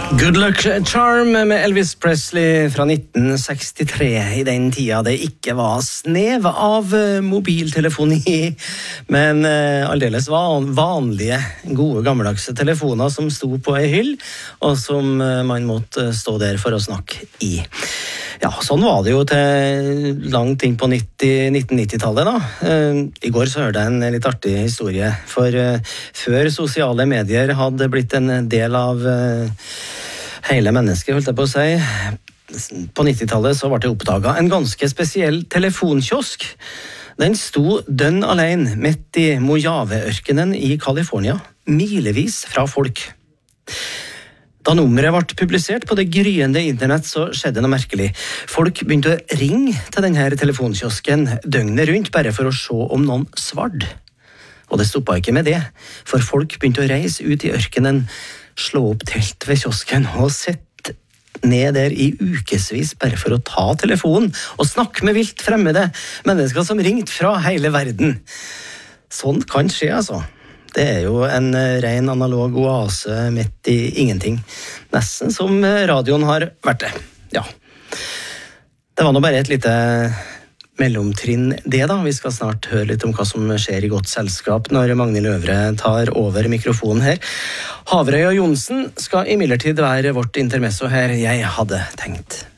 Good Luck Charm med Elvis Presley fra 1963, i den tida det ikke var snev av mobiltelefoni, men aldeles vanlige, gode gammeldagse telefoner som sto på en hyll, og som man måtte stå der for å snakke i. Ja, sånn var det jo til langt inn på 1990-tallet da. I går så hørte jeg en litt artig historie, for før sosiale medier hadde blitt en del av hele mennesket, holdt jeg på å si. På 90-tallet så ble det oppdaget en ganske spesiell telefonkiosk. Den sto dønn alene midt i Mojave-ørkenen i California, milevis fra folk. Da nummeret ble publisert på det gryende internett, så skjedde noe merkelig. Folk begynte å ringe til denne telefonkiosken døgnet rundt, bare for å se om noen svarte. Og det stoppet ikke med det, for folk begynte å reise ut i ørkenen, slå opp telt ved kiosken og sette ned der i ukesvis bare for å ta telefonen og snakke med vilt fremmede mennesker som ringte fra hele verden. Sånn kan skje, altså. Det er jo en ren analog oase midt i ingenting. Nesten som radioen har vært det. Ja. Det var nå bare et lite mellomtrinn det da. Vi skal snart høre litt om hva som skjer i godt selskap når Magnhild Øvre tar over mikrofonen her. Havrøy og Johnsen skal imidlertid være vårt intermesso her, jeg hadde tenkt.